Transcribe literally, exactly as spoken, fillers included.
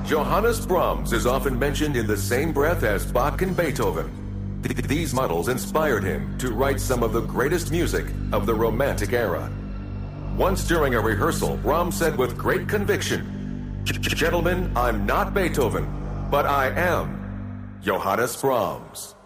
Johannes Brahms is often mentioned in the same breath as Bach and Beethoven. Th- These models inspired him to write some of the greatest music of the Romantic era. Once during a rehearsal, Brahms said with great conviction, "Gentlemen, I'm not Beethoven, but I am Johannes Brahms."